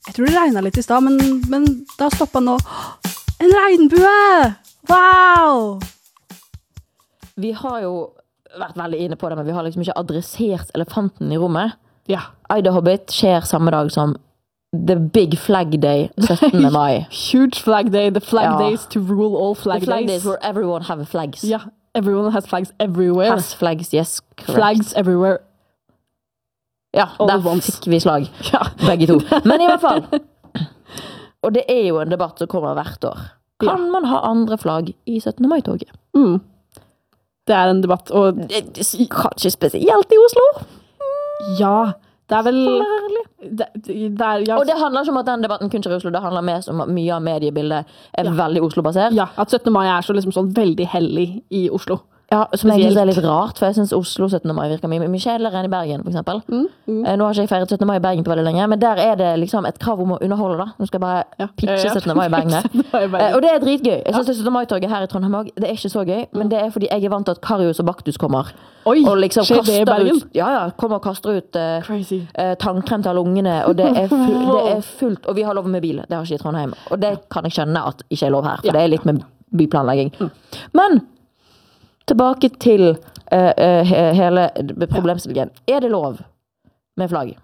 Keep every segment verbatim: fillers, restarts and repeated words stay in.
Jeg tror det regnet litt i sted, men, men da stoppet nå. En regnbue! Wow! Vi har jo vært veldig inne på det, men vi har liksom ikke adressert elefanten i rommet. Ja. Ida Hobbit skjer samme dag som The Big Flag Day, syttende mai. Huge flag day, the flag Ja. days to rule all flag, The flag days. days where everyone have flags. Ja, everyone has flags everywhere. Has flags, yes, correct. Flags everywhere. Ja, All der at once. fikk vi slag, Ja. begge to. Men i hvert fall, og det er jo en debatt som kommer hvert år. Kan man ha andre flagg i syttende mai-toget? Mm. Det er en debatt, og Det, det, kanskje spesielt i Oslo? ja, det er vel... Ærlig. Det, det er, ja, Og det handler ikke om at den debatten kun skjer i Oslo, det handler mest om at mye av mediebildet er veldig Oslo-basert. ja, at syttende mai er så, liksom, sånn veldig hellig i Oslo. Ja, som jeg synes Spesielt. er litt rart, for jeg synes Oslo syttende mai virker mye, mye kjedeligere enn i Bergen, for eksempel. Mm, mm. Eh, Nå har ikke jeg feiret syttende mai i Bergen på veldig lenge, men der er det liksom et krav om å underholde da. Nå skal jeg bare Ja. pitche Ja, ja. syttende mai i Bergen. syttende mai i Bergen. Eh, Og det er dritgøy. Jeg synes det syttende mai-toget her i Trondheim også, det er ikke så gøy, men det er fordi jeg er vant til at Karius og Baktus kommer. Oi, Og liksom skjer det i kaster Bergen? ut, ja, ja, kommer og kaster ut eh, Crazy. eh, tannkrem til alle ungene, og det er, fu det er fullt, og vi har lov med bil, det har ikke i Trondheim. Og det kan jeg skjønne at ikke er lov her, for Ja. det er litt med byplanlegging. Men, tilbake til uh, uh, he hele problemstillingen. Er det lov med flagg?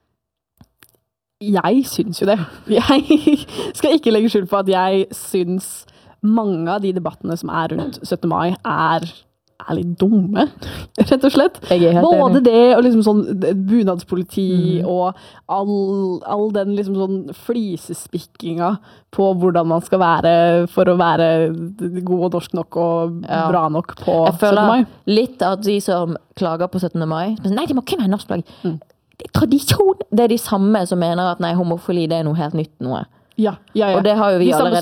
Jeg syns jo det. Jeg skal ikke legge skyld på at jeg syns mange av de debattene som er rundt syttende mai er, er litt dumme, rett og slett. Jeg er helt Både enig. det og liksom sånn bunadspoliti Mm. og all, all den liksom sånn flisespikkinga på hvordan man skal være for å være god og norsk nok og Ja. bra nok på Jeg syttende mai. føler litt at de som klager på syttende mai, nei, det må ikke være norsk flagg. Mm. Det er tradisjon. Det er de samme som mener at nei, homofili, det er noe helt nytt noe. Ja, ja, ja. Og det har jo vi De samme allerede